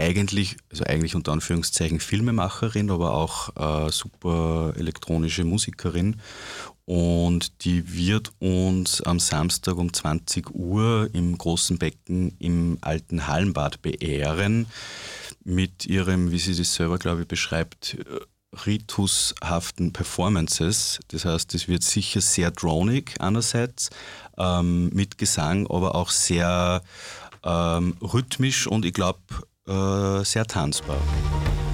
eigentlich unter Anführungszeichen Filmemacherin, aber auch super elektronische Musikerin. Und die wird uns am Samstag um 20 Uhr im Großen Becken im alten Hallenbad beehren mit ihrem, wie sie das selber, glaube ich, beschreibt, ritushaften Performances. Das heißt, es wird sicher sehr dronig einerseits, mit Gesang, aber auch sehr rhythmisch und ich glaube sehr tanzbar.